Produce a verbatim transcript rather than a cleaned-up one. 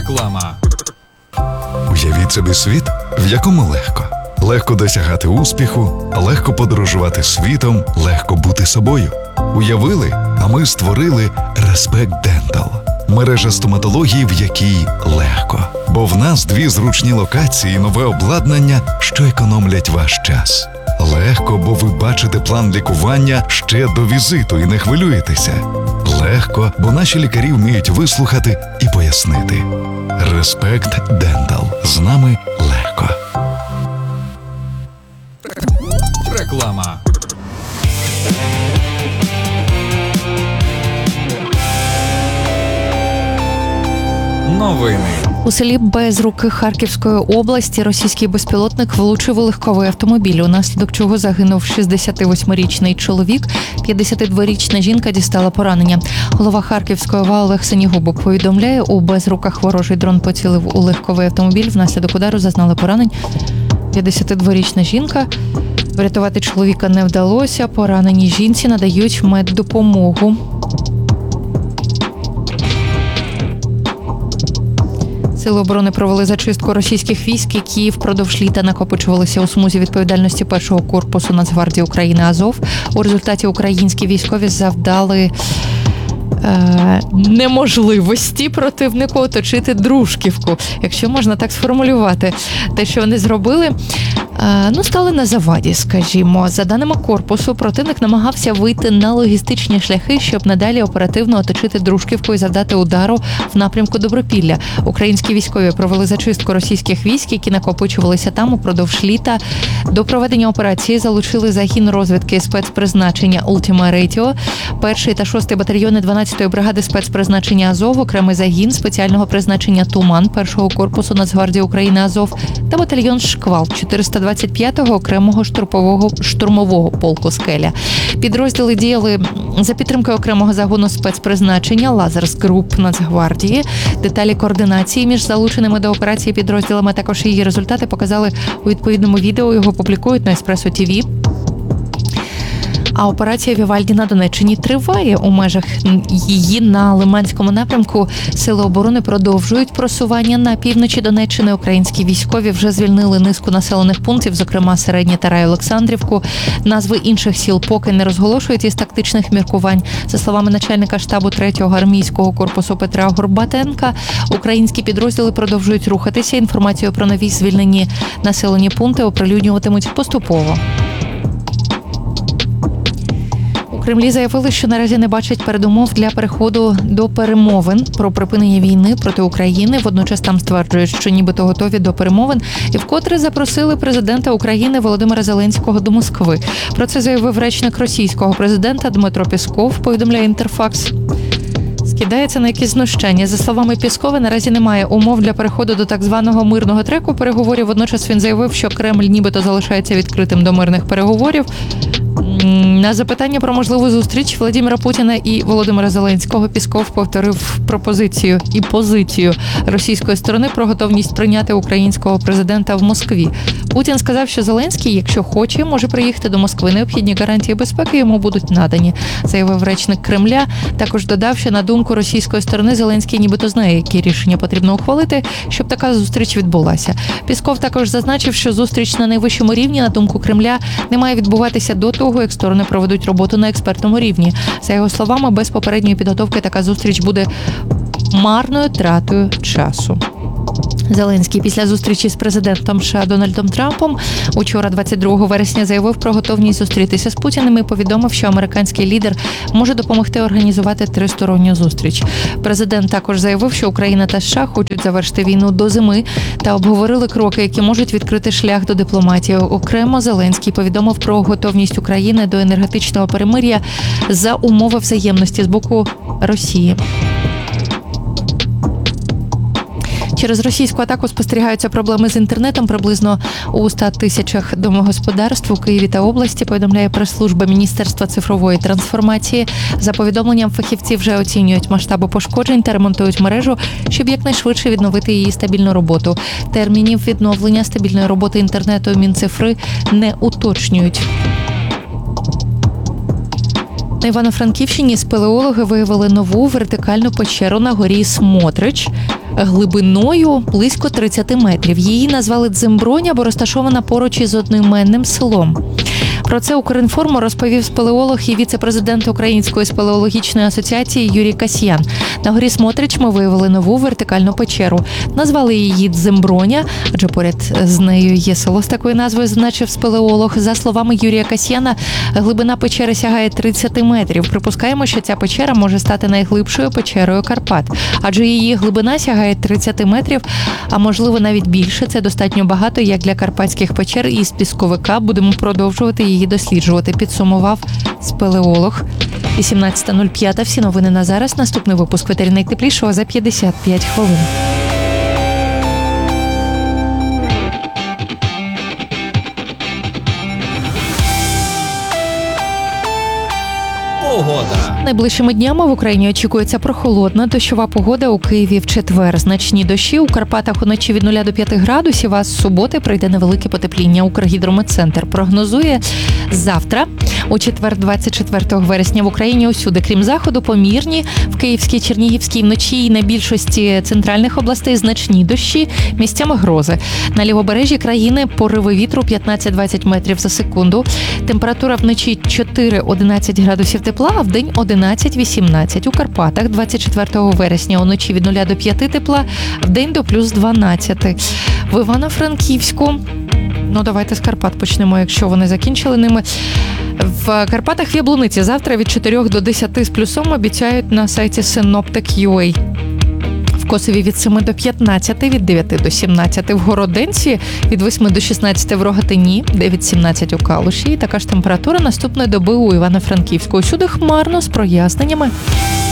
Реклама. Уявіть собі світ, в якому легко. Легко досягати успіху, легко подорожувати світом, легко бути собою. Уявили, а ми створили Respect Dental. Мережа стоматології, в якій легко. Бо в нас дві зручні локації і нове обладнання, що економлять ваш час. Легко, бо ви бачите план лікування ще до візиту і не хвилюєтеся. Легко, бо наші лікарі вміють вислухати і пояснити. Respect Dental. З нами легко. Реклама. Новини. У селі Безруки Харківської області російський безпілотник влучив у легковий автомобіль, унаслідок чого загинув шістдесятивосьмирічний чоловік, п'ятдесятидворічна жінка дістала поранення. Голова Харківської ОВА Олег Синігубов повідомляє, у Безруках ворожий дрон поцілив у легковий автомобіль, внаслідок удару зазнали поранень п'ятдесятидворічна жінка. Врятувати чоловіка не вдалося, пораненій жінці надають меддопомогу. Сили оборони провели зачистку російських військ, які впродовж літа накопичувалися у смузі відповідальності першого корпусу Нацгвардії України «Азов». У результаті українські військові завдали е, неможливості противнику оточити Дружківку, якщо можна так сформулювати. Те, що вони зробили, е, ну, стали на заваді, скажімо. За даними корпусу, противник намагався вийти на логістичні шляхи, щоб надалі оперативно оточити Дружківку і завдати удару в напрямку Добропілля. Українські військові провели зачистку російських військ, які накопичувалися там упродовж літа. До проведення операції залучили загін розвідки спецпризначення «Ultima Ratio», перший та шостий батальйони дванадцятої бригади спецпризначення «Азов», окремий загін спеціального призначення «Туман» першого корпусу Нацгвардії України «Азов» та батальйон «Шквал» чотириста двадцять п'ятого окремого штурмового, штурмового полку «Скеля». Підрозділи діяли за підтримкою окремого загону спецпризначення «Лазерс Груп» Нацгвардії. Деталі координації між залученими до операції підрозділами, також її результати показали у відповідному відео. Його публікують на Еспресо ТІ Ві. А операція «Вівальді» на Донеччині триває. У межах її на Лиманському напрямку сили оборони продовжують просування на півночі Донеччини. Українські військові вже звільнили низку населених пунктів, зокрема Середнє Тарай, Олександрівку. Назви інших сіл поки не розголошують із тактичних міркувань. За словами начальника штабу третього армійського корпусу Петра Горбатенка, українські підрозділи продовжують рухатися. Інформацію про нові звільнені населені пункти оприлюднюватимуть поступово. У Кремлі заявили, що наразі не бачать передумов для переходу до перемовин про припинення війни проти України. Водночас там стверджують, що нібито готові до перемовин і вкотре запросили президента України Володимира Зеленського до Москви. Про це заявив речник російського президента Дмитро Пєсков, повідомляє Інтерфакс. Скидається на якісь знущання. За словами Пєскова, наразі немає умов для переходу до так званого мирного треку переговорів. Водночас він заявив, що Кремль нібито залишається відкритим до мирних переговорів. На запитання про можливу зустріч Владимира Путіна і Володимира Зеленського Пєсков повторив пропозицію і позицію російської сторони про готовність прийняти українського президента в Москві. Путін сказав, що Зеленський, якщо хоче, може приїхати до Москви. Необхідні гарантії безпеки йому будуть надані, заявив речник Кремля. Також додав, що на думку російської сторони Зеленський нібито знає, які рішення потрібно ухвалити, щоб така зустріч відбулася. Пєсков також зазначив, що зустріч на найвищому рівні, на думку Кремля, не має відбуватися до того, як сторони проведуть роботу на експертному рівні. За його словами, без попередньої підготовки така зустріч буде марною тратою часу. Зеленський після зустрічі з президентом США Дональдом Трампом учора, двадцять другого вересня, заявив про готовність зустрітися з Путіним і повідомив, що американський лідер може допомогти організувати тристоронню зустріч. Президент також заявив, що Україна та США хочуть завершити війну до зими та обговорили кроки, які можуть відкрити шлях до дипломатії. Окремо Зеленський повідомив про готовність України до енергетичного перемир'я за умови взаємності з боку Росії. Через російську атаку спостерігаються проблеми з інтернетом приблизно у ста тисячах домогосподарств у Києві та області, повідомляє прес-служба Міністерства цифрової трансформації. За повідомленням фахівців, вже оцінюють масштаби пошкоджень та ремонтують мережу, щоб якнайшвидше відновити її стабільну роботу. Термінів відновлення стабільної роботи інтернету Мінцифри не уточнюють. На Івано-Франківщині спелеологи виявили нову вертикальну печеру на горі Смотрич. глибиною близько тридцять метрів. Її назвали Дземброня, бо розташована поруч із одноіменним селом. Про це Укрінформу розповів спелеолог і віце-президент Української спелеологічної асоціації Юрій Касьян. На горі Смотрич ми виявили нову вертикальну печеру. Назвали її Дземброня, адже поряд з нею є село з такою назвою, зазначив спелеолог. За словами Юрія Касьяна, глибина печери сягає тридцять метрів. Припускаємо, що ця печера може стати найглибшою печерою Карпат, адже її глибина сягає тридцять метрів, а можливо навіть більше. Це достатньо багато, як для карпатських печер із пісковика. Будемо продовжувати її досліджувати, підсумував спелеолог. вісімнадцята нуль п'ять. Всі новини на зараз. Наступний випуск «Ветері найтеплішого» за п'ятдесят п'ять хвилин. Погода. Найближчими днями в Україні очікується прохолодна дощова погода. У Києві в четвер значні дощі, у Карпатах уночі від нуля до п'яти градусів, а з суботи прийде невелике потепління. Укргідрометцентр прогнозує завтра, у четвер, двадцять четвертого вересня, в Україні усюди, крім заходу, помірні, в Київській, Чернігівській вночі і на більшості центральних областей значні дощі, місцями грози. На лівобережжі країни пориви вітру п'ятнадцять-двадцять метрів за секунду. Температура вночі чотири-одинадцять градусів тепла, а вдень одинадцять-вісімнадцять. У Карпатах двадцять четвертого вересня уночі від нуля до п'яти тепла, вдень до плюс дванадцяти. В Івано-Франківську, ну давайте з Карпат почнемо, якщо вони закінчили ними. В Карпатах в Яблуниці завтра від чотирьох до десяти з плюсом обіцяють на сайті синоптик крапка ю а. В Косові від семи до п'ятнадцяти, від дев'яти до сімнадцяти. В Городенці від восьми до шістнадцяти, в Рогатині, дев'ять-сімнадцять у Калуші. І така ж температура наступної доби у Івано-Франківську. Усюди хмарно з проясненнями.